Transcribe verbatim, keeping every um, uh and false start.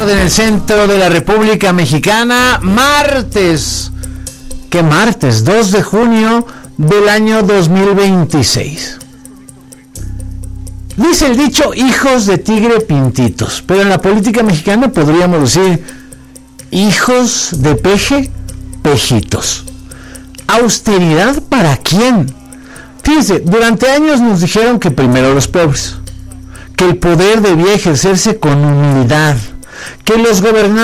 tarde en el centro de la República Mexicana, martes. ¿Qué martes? dos de junio del año dos mil veintiséis. Dice el dicho, hijos de tigre pintitos, pero en la política mexicana podríamos decir, hijos de peje, pejitos. ¿Austeridad para quién? Fíjense, durante años nos dijeron que primero los pobres, que el poder debía ejercerse con humildad, que los gobernantes